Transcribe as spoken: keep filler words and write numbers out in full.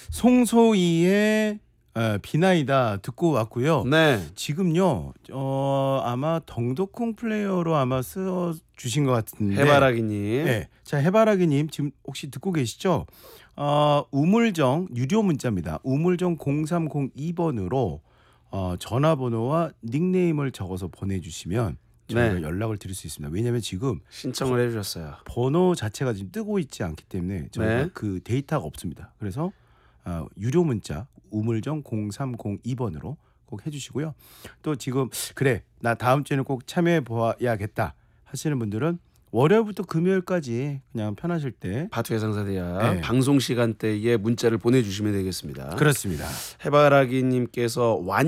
송소희의 어, 비나이다 듣고 왔고요. 네. 지금요 어, 아마 덩덕콩 플레이어로 아마 써 주신 것 같은데. 해바라기님. 네, 자 해바라기님 지금 혹시 듣고 계시죠? 어, 우물정 유료 문자입니다. 우물정 공삼공이 번으로 어, 전화번호와 닉네임을 적어서 보내주시면 저희가 네. 연락을 드릴 수 있습니다. 왜냐하면 지금 신청을 해주셨어요. 번호 자체가 지금 뜨고 있지 않기 때문에 저희가 네. 그 데이터가 없습니다. 그래서 어, 유료 문자 우물정 공삼공이 번으로 꼭 해주시고요. 또 지금 그래 나 다음 주에는 꼭 참여해 보아야겠다 하시는 분들은 월요일부터 금요일까지 그냥 편하실 때 바투 해상사대야 네. 방송 시간대에 문자를 보내주시면 되겠습니다. 그렇습니다. 해바라기님께서 완